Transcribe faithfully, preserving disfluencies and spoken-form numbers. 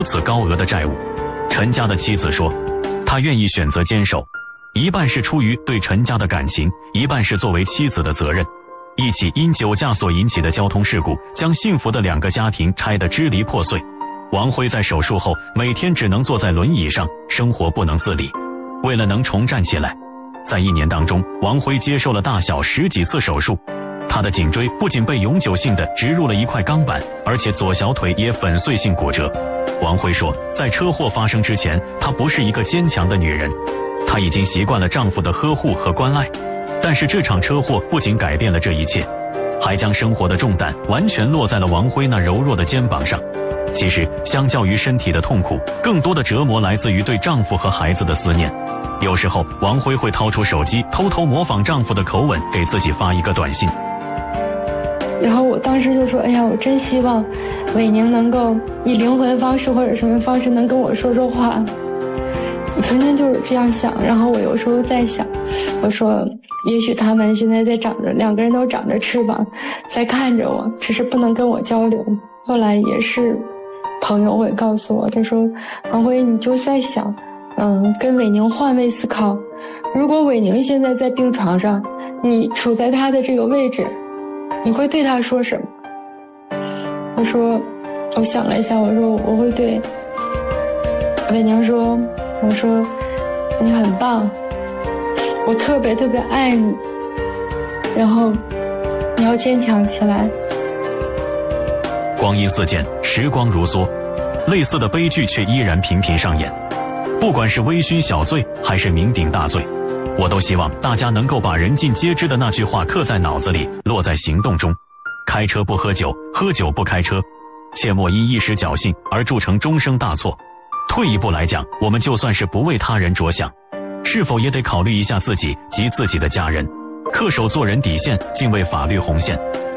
如此高额的债务。陈家的妻子说，他愿意选择坚守，一半是出于对陈家的感情，一半是作为妻子的责任。一起因酒驾所引起的交通事故，将幸福的两个家庭拆得支离破碎。王辉在手术后每天只能坐在轮椅上，生活不能自理。为了能重站起来，在一年当中，王辉接受了大小十几次手术。他的颈椎不仅被永久性的植入了一块钢板，而且左小腿也粉碎性骨折。王辉说，在车祸发生之前，她不是一个坚强的女人，她已经习惯了丈夫的呵护和关爱。但是这场车祸不仅改变了这一切，还将生活的重担完全落在了王辉那柔弱的肩膀上。其实相较于身体的痛苦，更多的折磨来自于对丈夫和孩子的思念。有时候王辉会掏出手机，偷偷模仿丈夫的口吻，给自己发一个短信。 然后我当时就说，哎呀，我真希望伟宁能够以灵魂方式或者什么方式能跟我说说话。我曾经就是这样想，然后我有时候在想，我说也许他们现在在长着，两个人都长着翅膀在看着我，只是不能跟我交流。后来也是朋友会告诉我，他说，王辉，你就在想嗯，跟伟宁换位思考，如果伟宁现在在病床上，你处在他的这个位置，你会对他说什么？我说，我想了一下，我说我会对伟宁说，我说你很棒，我特别特别爱你，然后你要坚强起来。 光阴似箭，时光如梭，类似的悲剧却依然频频上演。不管是微醺小醉还是酩酊大醉，我都希望大家能够把人尽皆知的那句话刻在脑子里，落在行动中。开车不喝酒，喝酒不开车，切莫因一时侥幸而铸成终生大错。退一步来讲，我们就算是不为他人着想，是否也得考虑一下自己及自己的家人，恪守做人底线，敬畏法律红线。